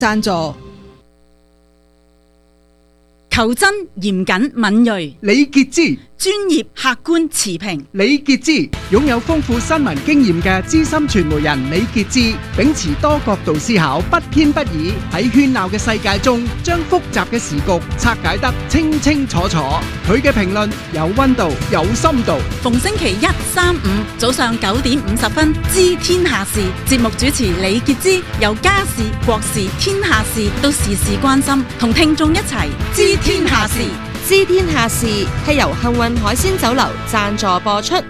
贊助。 求真、嚴謹、敏銳， 李傑之； 專業、客觀、持平， 李傑之；擁有豐富新聞經驗嘅資深傳媒人李傑之，秉持多角度思考，不偏不倚，喺喧鬧嘅世界中，將複雜嘅時局拆解得清清楚楚。佢嘅評論有溫度，有深度。 逢星期一、三、五早上9:50，知天下事。節目主持李傑之，由家事、國事、天下事到時事關心，同聽眾一齊知天下事。 知天下事係由幸運海鮮酒樓贊助播出。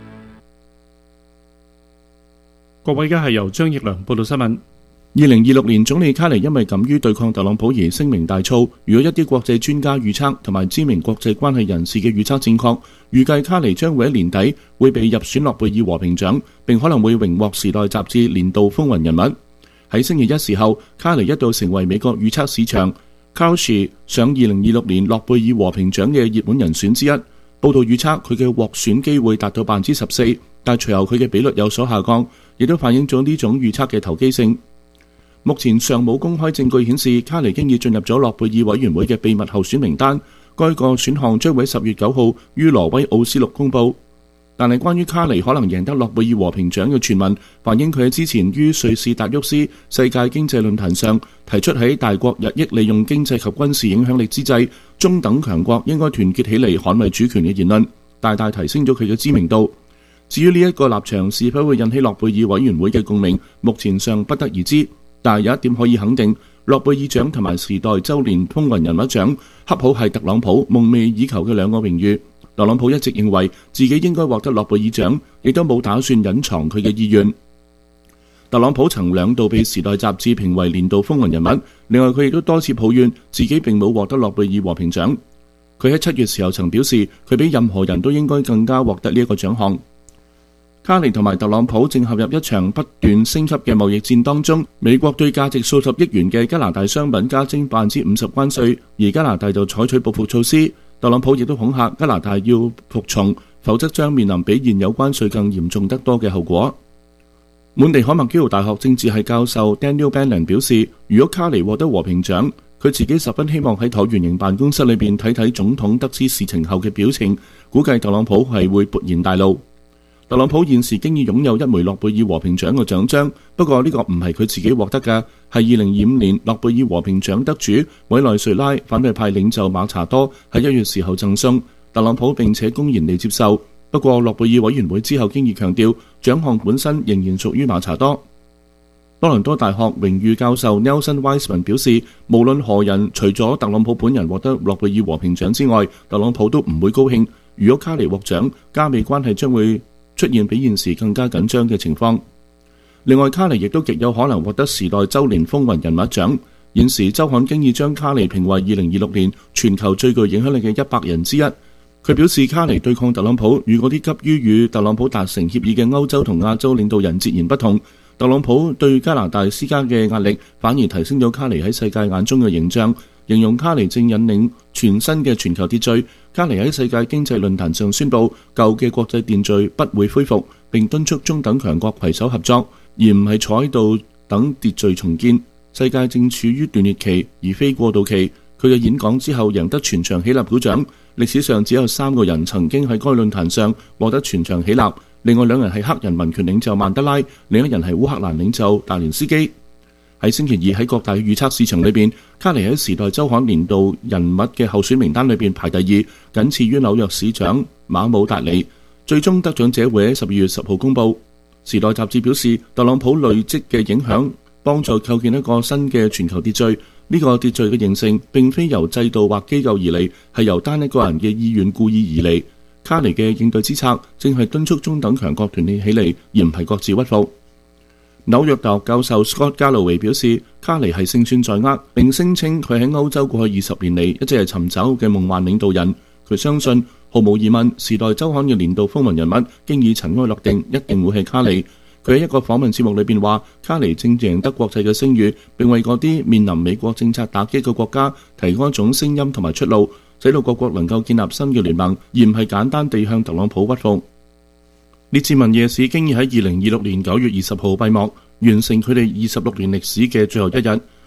各位，而家係由張奕良報道新聞。2026年總理卡尼因為敢於對抗特朗普而聲名大噪。如果一啲國際專家預測同埋知名國際關係人士嘅預測正確，預計卡尼將會喺年底會被入選諾貝爾和平獎，並可能會榮獲《時代》雜誌年度風雲人物。喺星期一時候，卡尼一度成為美國預測市場Kalshi 上2026年諾貝爾和平獎嘅熱門人選之一。報道預測佢嘅獲選機會達到14%，但隨後佢嘅比率有所下降，亦都反映咗呢種預測嘅投機性。目前尚冇公開證據顯示卡尼經已進入咗諾貝爾委員會嘅秘密候選名單，該個選項將會喺10月9號於挪威奧斯陸公佈。但係關於卡尼可能贏得諾貝爾和平獎嘅傳聞，反映佢喺之前於瑞士達沃斯世界經濟論壇上提出喺大國日益利用經濟及軍事影響力之際，中等強國應該團結起嚟捍衛主權嘅言論，大大提升咗佢嘅知名度。至於呢一個立場是否會引起諾貝爾委員會嘅共鳴，目前尚不得而知。但係有一點可以肯定，諾貝爾獎同埋時代週年風雲人物獎恰好係特朗普夢寐以求嘅兩個榮譽。特朗普一直認為自己應該獲得諾貝爾獎，亦都冇打算隱藏佢嘅意願。特朗普曾2度被《時代》雜誌評為年度風雲人物，另外佢亦都多次抱怨自己並冇獲得諾貝爾和平獎。佢喺7月時候曾表示，佢比任何人都應該更加獲得呢一個獎項。卡尼同埋特朗普正陷入一場不斷升級嘅貿易戰當中。美國對價值數十億元嘅加拿大商品加徵50%關稅，而加拿大就採取報復措施。特朗普亦都恐嚇加拿大要服從，否則將面臨比現有關稅更嚴重得多嘅後果。滿地可麥基勞大學政治系教授 Daniel Bannon 表示，如果卡尼獲得和平獎，佢自己十分希望喺橢圓形辦公室裏邊睇睇總統得知事情後嘅表情，估計特朗普係會勃然大怒。特朗普現時經已擁有一枚諾貝爾和平獎嘅獎章，不過呢個唔係佢自己獲得嘅，係2025年諾貝爾和平獎得主委內瑞拉反對派領袖馬查多喺1月時候贈送特朗普，並且公然地接受。不過諾貝爾委員會之後經已強調，獎項本身仍然屬於馬查多。多倫多大學榮譽教授 Nelson Weisman 表示，無論何人，除咗特朗普本人獲得諾貝爾和平獎之外，特朗普都唔會高興。如果卡尼獲獎，加美關係將會出現比現時更加緊張嘅情況。另外，卡尼亦都極有可能獲得時代週年風雲人物獎。現時週刊經已將卡尼評為2026年全球最具影響力嘅100人之一。佢表示，卡尼對抗特朗普與嗰啲急於與特朗普達成協議嘅歐洲同亞洲領導人截然不同。特朗普對加拿大施加嘅壓力反而提升咗卡尼喺世界眼中嘅形象，形容卡尼正引領全新嘅全球秩序。卡尼喺世界經濟論壇上宣布，舊嘅國際秩序不會恢復，並敦促中等強國攜手合作，而唔係坐喺度等秩序重建。世界正處於斷裂期，而非過渡期。佢嘅演講之後贏得全場起立鼓掌。歷史上只有3個人曾經喺該論壇上獲得全場起立，另外2人係黑人民權領袖曼德拉，另一人係烏克蘭領袖達連斯基。喺星期二喺各大預測市場裏邊，卡尼喺《時代週刊》年度人物嘅候選名單裏邊排第2，僅次於紐約市長馬姆達尼。最終得獎者會喺12月10號公佈。《時代》雜誌表示，特朗普累積嘅影響幫助構建一個新嘅全球秩序。呢個秩序嘅形成並非由制度或機構而嚟，係由單一個人嘅意願故意而嚟。卡尼嘅應對之策正係敦促中等強國團結起嚟，而唔係各自屈服。紐約大學教授 Scott Galloway 表示，卡尼係勝算在握，並聲稱佢喺歐洲過去20年嚟一直係尋找嘅夢幻領導人。佢相信毫無疑問，《時代週刊》嘅年度風雲人物經已塵埃落定，一定會係卡尼。佢喺一個訪問節目裏邊話，卡尼正贏得國際嘅聲譽，並為嗰啲面臨美國政策打擊嘅國家提供一種聲音同埋出路，使到各國能夠建立新嘅聯盟，而唔係簡單地向特朗普屈服。列治文夜市經已喺2026年9月20號閉幕，完成佢哋26年歷史嘅最後一日。